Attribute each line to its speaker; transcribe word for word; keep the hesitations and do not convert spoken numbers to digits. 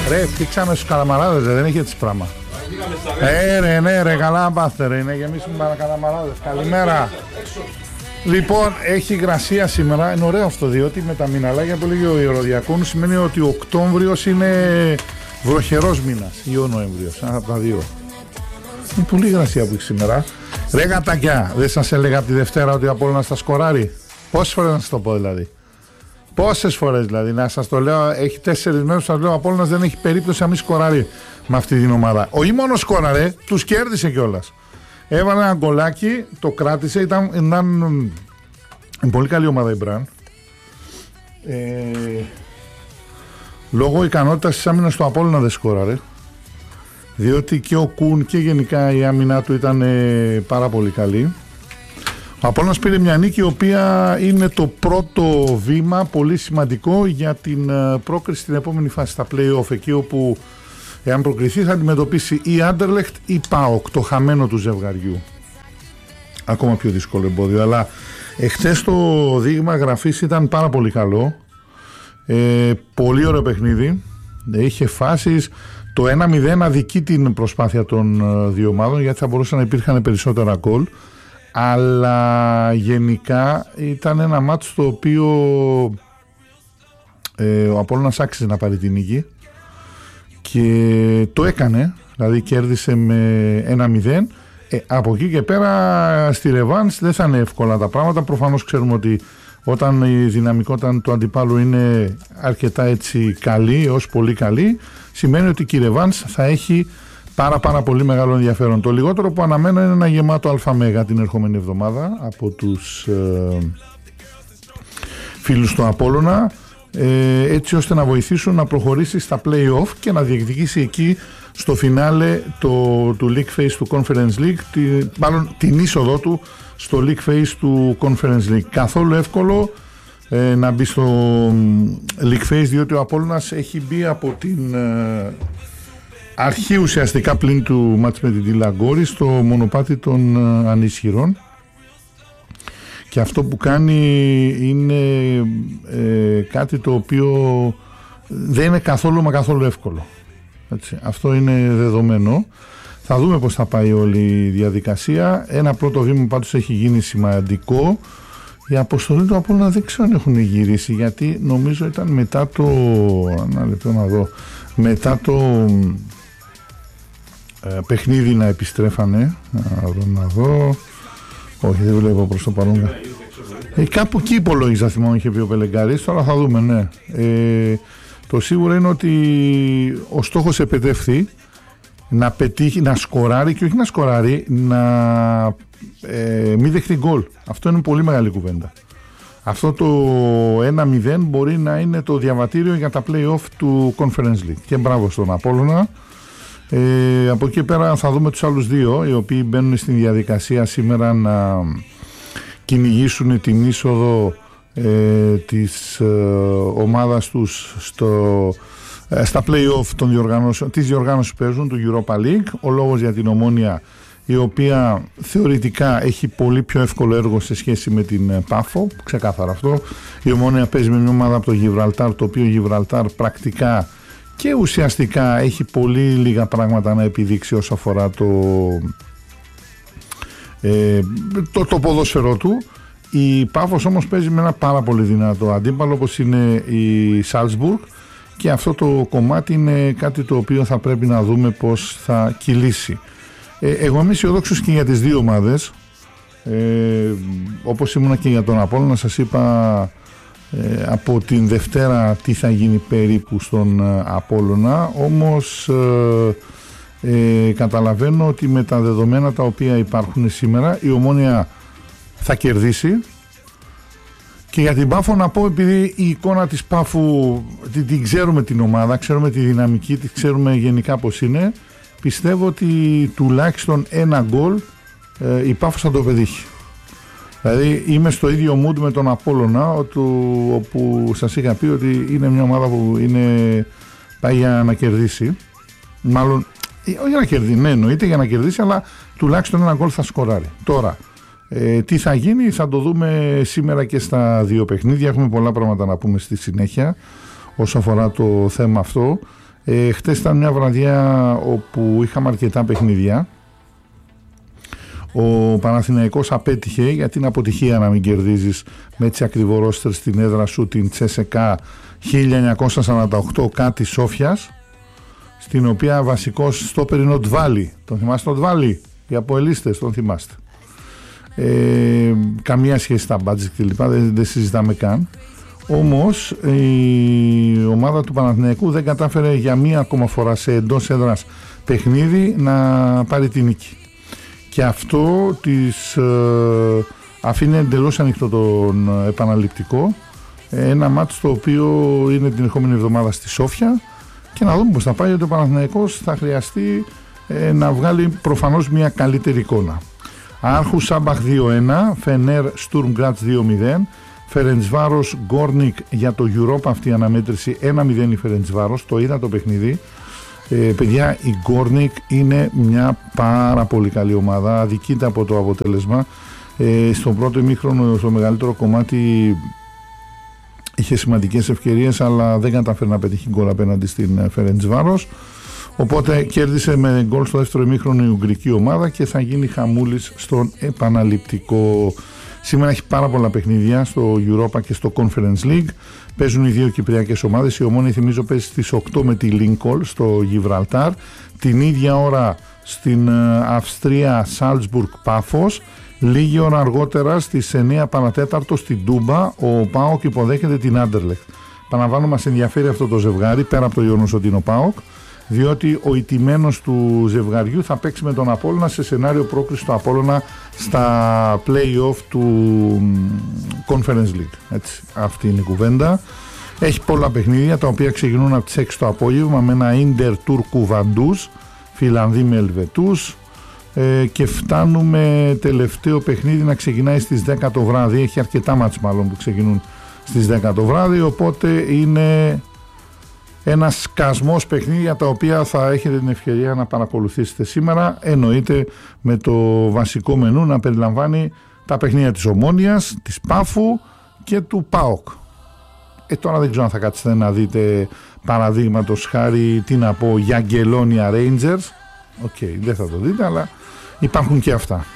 Speaker 1: Ρε, φτύξαμε στους καλαμαράδες, δεν έχει έτσι πράγμα. Ε, ρε, ναι, ρε, καλά πάστε, ρε, είναι γεμίσουμε παρακαλαμαράδες. Καλημέρα. Λοιπόν, έχει υγρασία σήμερα, είναι ωραίο αυτό, διότι με τα μηναλάκια που λέγει ο Ιεροδιακόνου σημαίνει ότι ο Οκτώβριος είναι βροχερός μήνας ή ο Νοέμβριος, ένα από τα δύο. Είναι πολύ υγρασία που έχει σήμερα. Ρε γατάκια, δεν σας έλεγα από τη Δευτέρα ότι ο Απόλλωνας θα σκοράρει? Πόσες φορές να σας το πω δηλαδή? Πόσες φορές δηλαδή, να σας το λέω, έχει τέσσερις μέρες που σας λέω ο Απόλλωνας δεν έχει περίπτωση να μην σκοράρει με αυτή την ομάδα. Όχι μόνο σκόραρε, τους κέρδισε κιόλας. Έβαλε ένα γκολάκι, το κράτησε, ήταν, ήταν πολύ καλή ομάδα η Μπραν. Ε, λόγω ικανότητας της άμυνας του Απόλλωνα δεν σκόραρε. Διότι και ο Κουν και γενικά η άμυνά του ήταν ε, πάρα πολύ καλή. Ο Απόλλωνας πήρε μια νίκη η οποία είναι το πρώτο βήμα πολύ σημαντικό για την ε, πρόκριση στην επόμενη φάση στα play-off, εκεί όπου εάν προκριθεί θα αντιμετωπίσει ή Άντερλεχτ ή ΠΑΟΚ, το χαμένο του ζευγαριού. Ακόμα πιο δύσκολο εμπόδιο, αλλά εχθές το δείγμα γραφής ήταν πάρα πολύ καλό. Ε, πολύ ωραίο παιχνίδι, είχε φάσεις. Το ένα μηδέν αδικεί την προσπάθεια των δύο ομάδων, γιατί θα μπορούσαν να υπήρχαν περισσότερα γκολ, αλλά γενικά ήταν ένα μάτσο στο οποίο ε, ο Απόλλωνας άξιζε να πάρει την νίκη και το έκανε, δηλαδή κέρδισε με ένα μηδέν. ε, από εκεί και πέρα στη ρεβάνς δεν θα είναι εύκολα τα πράγματα. Προφανώς ξέρουμε ότι όταν η δυναμικότητα του αντιπάλου είναι αρκετά έτσι καλή έως πολύ καλή, σημαίνει ότι η ρεβάνς θα έχει πάρα πάρα πολύ μεγάλο ενδιαφέρον. Το λιγότερο που αναμένω είναι ένα γεμάτο αλφα-μέγα την ερχόμενη εβδομάδα από τους ε, φίλους του Απόλλωνα, ε, έτσι ώστε να βοηθήσουν να προχωρήσει στα play-off και να διεκδικήσει εκεί στο φινάλε το, του League Phase του Conference League, τη, μάλλον την είσοδο του στο League Phase του Conference League. Καθόλου εύκολο ε, να μπει στο League Phase, διότι ο Απόλλωνας έχει μπει από την ε, αρχή ουσιαστικά πλην του μάτς με την Τιλαγκόρη στο μονοπάτι των ε, ανισχυρών, και αυτό που κάνει είναι ε, κάτι το οποίο δεν είναι καθόλου μα καθόλου εύκολο. Έτσι, αυτό είναι δεδομένο. Θα δούμε πώς θα πάει όλη η διαδικασία. Ένα πρώτο βήμα πάντως έχει γίνει σημαντικό. Η αποστολή του Απόλλωνα δεν ξέρω αν έχουν γυρίσει, γιατί νομίζω ήταν μετά το ένα λεπτό να δω μετά το ε, παιχνίδι να επιστρέφανε. Να δω, να δω. Όχι, δεν βλέπω προς το παρόν. Ε, κάπου εκεί υπολόγιζα, θυμάμαι, είχε πει ο Πελεγκάρης. Τώρα θα δούμε, ναι. Ε, το σίγουρο είναι ότι ο στόχος επετεύχθη, να πετύχει, να σκοράρει, και όχι να σκοράρει, να ε, μην δεχτεί γκολ. Αυτό είναι πολύ μεγάλη κουβέντα. Αυτό το ένα μηδέν μπορεί να είναι το διαβατήριο για τα play-off του Conference League. Και μπράβο στον Απόλλωνα. Ε, από εκεί πέρα θα δούμε τους άλλους δύο, οι οποίοι μπαίνουν στην διαδικασία σήμερα να κυνηγήσουν την είσοδο ε, της ε, ομάδας τους στο, ε, στα play-off των διοργανώσεων, της διοργάνωσης που παίζουν του Europa League. Ο λόγος για την Ομόνοια, η οποία θεωρητικά έχει πολύ πιο εύκολο έργο σε σχέση με την Πάφο, ξεκάθαρα αυτό. Η Ομόνοια παίζει με μια ομάδα από το Γιβραλτάρ, το οποίο Γιβραλτάρ πρακτικά και ουσιαστικά έχει πολύ λίγα πράγματα να επιδείξει όσο αφορά το, ε, το, το ποδόσφαιρό του. Η Πάφος όμως παίζει με ένα πάρα πολύ δυνατό αντίπαλο, όπως είναι η Σάλτσμπουργκ, και αυτό το κομμάτι είναι κάτι το οποίο θα πρέπει να δούμε πώς θα κυλήσει. Ε, εγώ είμαι αισιοδόξος και για τις δύο ομάδες, ε, όπως ήμουνα και για τον Απόλλωνα. Σας είπα ε, από την Δευτέρα τι θα γίνει περίπου στον ε, Απόλλωνα, όμως ε, ε, καταλαβαίνω ότι με τα δεδομένα τα οποία υπάρχουν σήμερα η Ομόνοια θα κερδίσει. Και για την Πάφο να πω, επειδή η εικόνα της Πάφου την, την ξέρουμε την ομάδα, ξέρουμε τη δυναμική της, ξέρουμε γενικά πως είναι, πιστεύω ότι τουλάχιστον ένα γκολ ε, η Πάφος θα το πετύχει. Δηλαδή είμαι στο ίδιο mood με τον Απόλλωνα, όπου σας είχα πει ότι είναι μια ομάδα που είναι, πάει για να κερδίσει. Μάλλον, όχι για να κερδίσει, ναι, εννοείται για να κερδίσει, αλλά τουλάχιστον ένα γκολ θα σκοράρει. Τώρα, Ε, τι θα γίνει θα το δούμε σήμερα και στα δύο παιχνίδια. Έχουμε πολλά πράγματα να πούμε στη συνέχεια όσο αφορά το θέμα αυτό. Ε, χτες ήταν μια βραδιά όπου είχαμε αρκετά παιχνίδια. Ο Παναθηναϊκός απέτυχε, γιατί είναι αποτυχία να μην κερδίζεις με έτσι ακριβό ρόστερ στην έδρα σου την Τσέσεκα χίλια εννιακόσια σαράντα οκτώ κάτι Σόφιας, στην οποία βασικός στόπερ είναι ο Ντβάλι. Τον θυμάστε τον Ντβάλι? Οι αποελίστες τον θυμάστε. Ε, καμία σχέση στα μπάτζετ κλπ, δεν, δεν συζητάμε καν. Όμως η ομάδα του Παναθηναϊκού δεν κατάφερε για μία ακόμα φορά σε εντός έδρας παιχνίδι να πάρει την νίκη. Και αυτό της ε, αφήνει εντελώς ανοιχτό τον επαναληπτικό. Ένα μάτς το οποίο είναι την ερχόμενη εβδομάδα στη Σόφια, και να δούμε πώς θα πάει, γιατί ο Παναθηναϊκός θα χρειαστεί ε, να βγάλει προφανώς μια καλύτερη εικόνα. Άρχου Σάμπαχ δύο ένα, Φενέρ Στουρμ Γκράτς δύο μηδέν, Φερεντσβάρος Γκόρνικ για το Europa, αυτή η αναμέτρηση ένα μηδέν η Φερεντσβάρος, το είδα το παιχνίδι. Ε, παιδιά, η Γκόρνικ είναι μια πάρα πολύ καλή ομάδα, αδικείται από το αποτέλεσμα. Ε, στον πρώτο ημίχρονο, στο μεγαλύτερο κομμάτι, είχε σημαντικές ευκαιρίες, αλλά δεν κατάφερε να πετύχει γκολ απέναντι στην Φερεντσβάρος. Οπότε κέρδισε με γκολ στο δεύτερο ημίχρονο η ουγγρική ομάδα και θα γίνει χαμούλης στον επαναληπτικό. Σήμερα έχει πάρα πολλά παιχνίδια στο Europa και στο Conference League. Παίζουν οι δύο κυπριακές ομάδες. Η Ομόνοια, θυμίζω, παίζει στις οκτώ με τη Lincoln στο Γιβραλτάρ. Την ίδια ώρα στην Αυστρία Σάλτσμπουργκ Πάφος. Λίγη ώρα αργότερα στις εννιά παρατέταρτο στην Τούμπα ο ΠΑΟΚ υποδέχεται την Άντερλεχτ. Παναβάνω, μας ενδιαφέρει αυτό το ζευγάρι, πέρα από το γεγονός ότι είναι ο ΠΑΟΚ, διότι ο ηττημένος του ζευγαριού θα παίξει με τον Απόλλωνα σε σενάριο πρόκριση του Απόλλωνα στα play-off του Conference League. Έτσι, αυτή είναι η κουβέντα. Έχει πολλά παιχνίδια τα οποία ξεκινούν από τις έξι το απόγευμα με ένα Ίντερ Τούρκου Βαντούς, Φιλανδοί με Ελβετούς, ε, και φτάνουμε τελευταίο παιχνίδι να ξεκινάει στις δέκα το βράδυ. Έχει αρκετά μάτς μάλλον που ξεκινούν στις δέκα το βράδυ, οπότε είναι ένα σκασμός παιχνίδια τα οποία θα έχετε την ευκαιρία να παρακολουθήσετε σήμερα, εννοείται με το βασικό μενού να περιλαμβάνει τα παιχνίδια της Ομόνοιας, της Πάφου και του ΠΑΟΚ. Ε, τώρα δεν ξέρω αν θα κάτσετε να δείτε παραδείγματος χάρη, τι να πω, Γιαγκελόνια Rangers. Οκ, okay, δεν θα το δείτε, αλλά υπάρχουν και αυτά.